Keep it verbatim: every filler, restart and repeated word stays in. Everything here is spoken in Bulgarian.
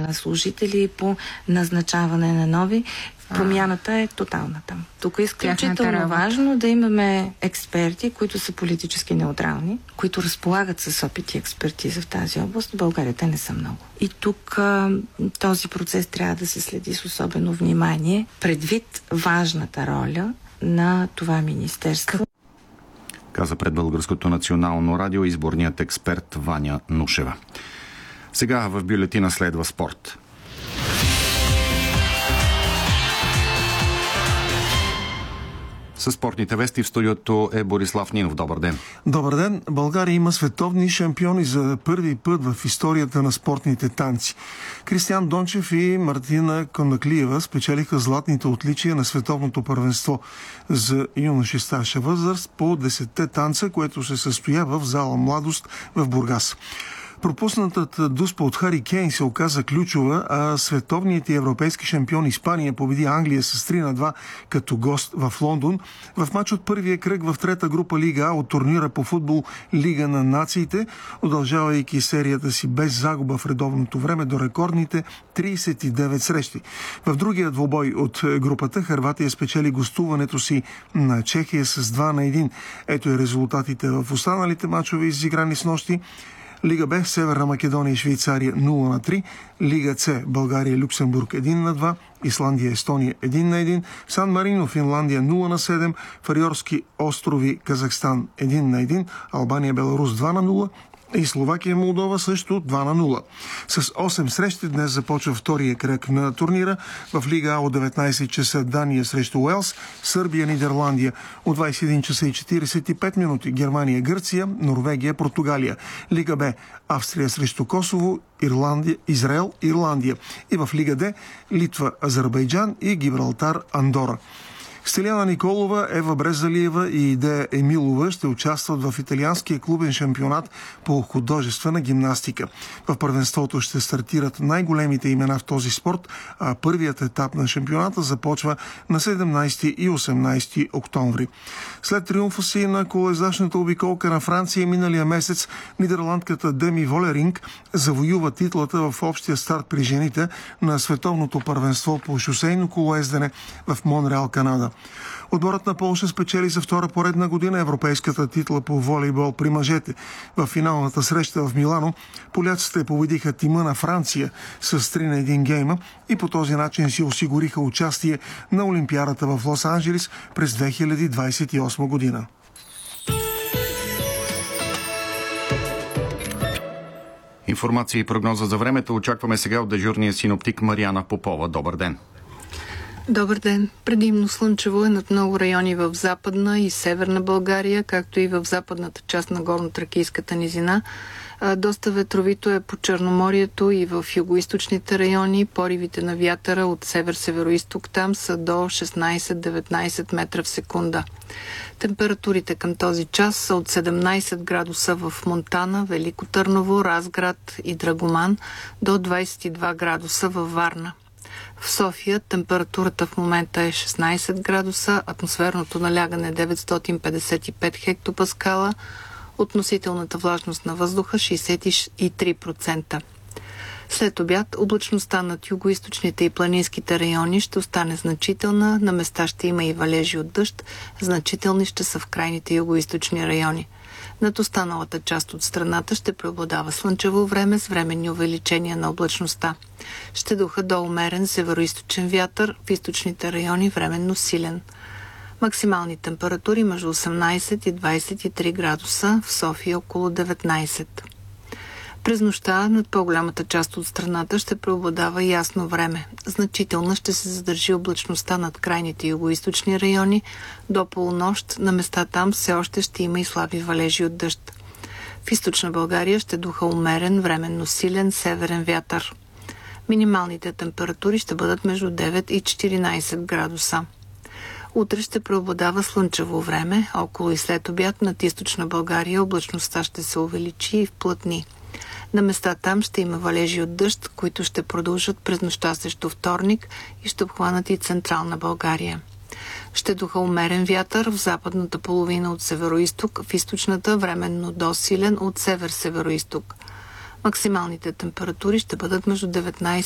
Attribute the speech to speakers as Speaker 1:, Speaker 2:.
Speaker 1: на служители, по назначаване на нови. Промяната е тотална там. Тук е изключително важно да имаме експерти, които са политически неутрални, които разполагат с опит и експертиза в тази област. В България те не са много. И тук а, този процес трябва да се следи с особено внимание, предвид важната роля на това министерство.
Speaker 2: Каза пред Българското национално радио изборният експерт Ваня Нушева. Сега в бюлетина следва спорт. Със спортните вести в студиото е Борислав Нинов. Добър ден.
Speaker 3: Добър ден. България има световни шампиони за първи път в историята на спортните танци. Кристиян Дончев и Мартина Конаклиева спечелиха златните отличия на световното първенство за юноши старша възраст по десетте танца, което се състоя в зала Младост в Бургас. Пропуснатата дуспа от Хари Кейн се оказа ключова, а световният и европейски шампион Испания победи Англия с три на два като гост в Лондон в мач от първия кръг в трета група Лига А от турнира по футбол Лига на нациите, удължавайки серията си без загуба в редовното време до рекордните тридесет и девет срещи. В другия двубой от групата Хърватия спечели гостуването си на Чехия с два на един. Ето и резултатите в останалите мачове, изиграни с нощи. Лига Б, Северна Македония и Швейцария нула на три, Лига С, България и Люксембург едно на два, Исландия и Естония едно на едно, Сан Марино, Финландия нула на седем, Фариорски острови, Казахстан едно на едно, Албания, Беларус два на нула и Словакия, Молдова също два на нула. С осем срещи днес започва втория кръг на турнира. В Лига А от деветнайсет часа Дания срещу Уелс, Сърбия, Нидерландия от двайсет и един часа и четирийсет и пет минути, Германия, Гърция, Норвегия, Португалия. Лига Б, Австрия срещу Косово, Ирландия, Израел, Ирландия. И в Лига Д, Литва, Азербайджан и Гибралтар, Андора. Стиляна Николова, Ева Брезалиева и Идея Емилова ще участват в италианския клубен шампионат по художествена гимнастика. В първенството ще стартират най-големите имена в този спорт, а първият етап на шампионата започва на седемнайсети и осемнайсети октомври. След триумфа си на колоездачната обиколка на Франция миналия месец, нидерландката Деми Волеринг завоюва титлата в общия старт при жените на световното първенство по шосейно колоездене в Монреал, Канада. Отборът на Полша спечели за втора поредна година европейската титла по волейбол при мъжете. В финалната среща в Милано поляците победиха тима на Франция с три на един гейма и по този начин си осигуриха участие на Олимпиадата в Лос-Анджелис през две хиляди двайсет и осма година.
Speaker 2: Информация и прогноза за времето очакваме сега от дежурния синоптик Мариана Попова. Добър ден!
Speaker 4: Добър ден! Предимно слънчево е над много райони в Западна и Северна България, както и в западната част на горно-тракийската низина. Доста ветровито е по Черноморието и в югоизточните райони. Поривите на вятъра от север-североизток там са до шестнайсет-деветнайсет метра в секунда. Температурите към този час са от седемнайсет градуса в Монтана, Велико Търново, Разград и Драгоман до двайсет и два градуса във Варна. В София температурата в момента е шестнайсет градуса, атмосферното налягане е деветстотин петдесет и пет хектопаскала, относителната влажност на въздуха шейсет и три процента. След обяд облачността над югоизточните и планинските райони ще остане значителна, на места ще има и валежи от дъжд, значителни ще са в крайните югоизточни райони. Над останалата част от страната ще преобладава слънчево време с временни увеличения на облачността. Ще духа до умерен североизточен вятър, в източните райони временно силен. Максимални температури между осемнайсет и двайсет и три градуса, в София около деветнайсет. През нощта над по-голямата част от страната ще преобладава ясно време. Значителна ще се задържи облачността над крайните югоизточни райони. До полунощ на места там все още ще има и слаби валежи от дъжд. В източна България ще духа умерен, временно силен северен вятър. Минималните температури ще бъдат между девет и четиринайсет градуса. Утре ще преобладава слънчево време. Около и след обяд над източна България облачността ще се увеличи и вплътни. На места там ще има валежи от дъжд, които ще продължат през нощта срещу вторник и ще обхванат и централна България. Ще духа умерен вятър в западната половина от североизток, в източната временно досилен от север-североизток. Максималните температури ще бъдат между деветнайсет